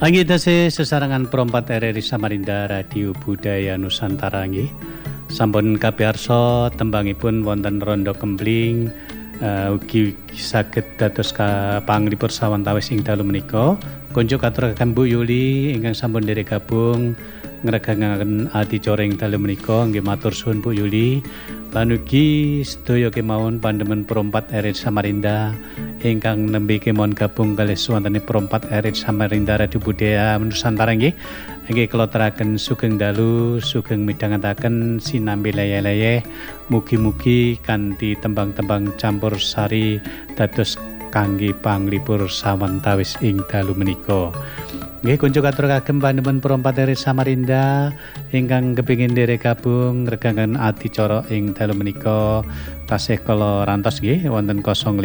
Anggitase sesarangan perempat RRI Samarinda Radio Budaya Nusantara nggih. Sampun kapiarsa tembangipun wonten Rondo Kempling ugi saged dados panglipur sawetawis ing dalu menika. Konco katuraken Bu Yuli ingkang sampun nderek gabung ngregangaken adicara ing dalu menika nggih matur suwun Bu Yuli. Lan ugi sedaya kemawon pandemen perempat RRI Samarinda ingkang nembe kemawon gabung kalih wonten perempat RRI Samarinda Radio Budaya Nusantara nggih. Nggih kula teraken sugeng dalu, sugeng midhangetaken sinambi leye-leye. Mugi-mugi kanthi tembang-tembang campur sari dados kangge panglipur sawetawis ing dalu menika. Nggih kunjuk atur kagem pandemen perempat RRI Samarinda ingkang kepingin nderek gabung ngregangaken adicara ing dalu menika tasih kala rantos nggih wonten 05